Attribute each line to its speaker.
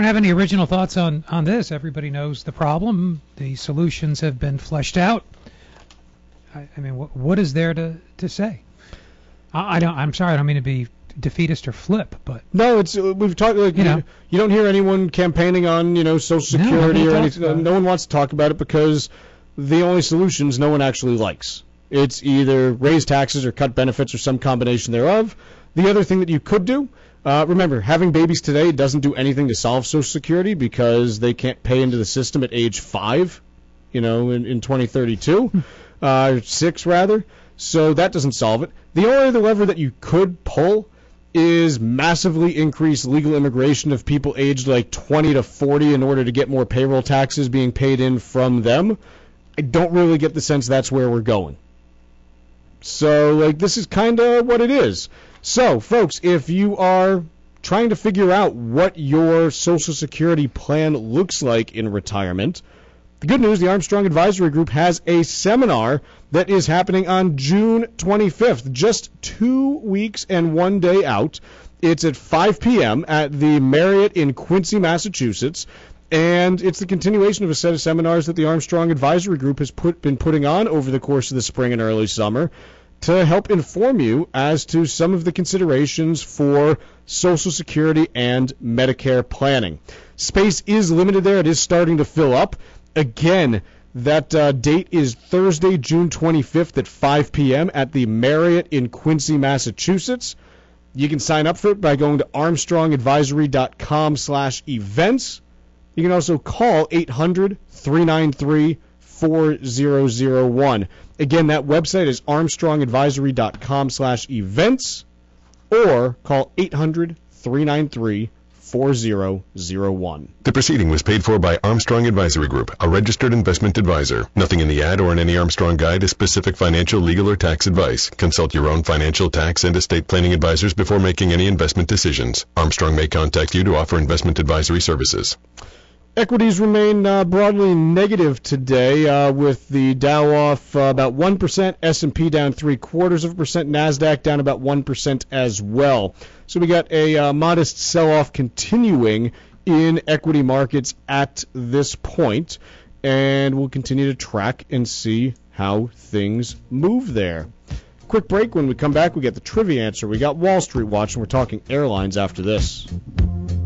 Speaker 1: don't have any original thoughts on this. Everybody knows the problem. The solutions have been fleshed out. I mean, what is there to say? I'm sorry, I don't mean to be defeatist or flip, but
Speaker 2: no, it's we've talked like you don't hear anyone campaigning on Social Security or anything. No one wants to talk about it because the only solutions no one actually likes. It's either raise taxes or cut benefits or some combination thereof. The other thing that you could do, remember, having babies today doesn't do anything to solve Social Security because they can't pay into the system at age 5, in 2032, 6 rather. So that doesn't solve it. The only other lever that you could pull is massively increase legal immigration of people aged like 20 to 40 in order to get more payroll taxes being paid in from them. I don't really get the sense that's where we're going. So, this is kind of what it is. So, folks, if you are trying to figure out what your Social Security plan looks like in retirement, the good news, the Armstrong Advisory Group has a seminar that is happening on June 25th, just 2 weeks and 1 day out. It's at 5 p.m. at the Marriott in Quincy, Massachusetts. And it's the continuation of a set of seminars that the Armstrong Advisory Group has been putting on over the course of the spring and early summer to help inform you as to some of the considerations for Social Security and Medicare planning. Space is limited there. It is starting to fill up. Again, that date is Thursday, June 25th at 5 p.m. at the Marriott in Quincy, Massachusetts. You can sign up for it by going to armstrongadvisory.com/events. You can also call 800-393-4001. Again, that website is armstrongadvisory.com/events or call 800-393-4001.
Speaker 3: The proceeding was paid for by Armstrong Advisory Group, a registered investment advisor. Nothing in the ad or in any Armstrong guide is specific financial, legal, or tax advice. Consult your own financial, tax, and estate planning advisors before making any investment decisions. Armstrong may contact you to offer investment advisory services.
Speaker 2: Equities remain broadly negative today, with the Dow off about 1%, S&P down 0.75%, NASDAQ down about 1% as well. So we got a modest sell-off continuing in equity markets at this point, and we'll continue to track and see how things move there. Quick break. When we come back, we get the trivia answer. We got Wall Street Watch, and we're talking airlines after this.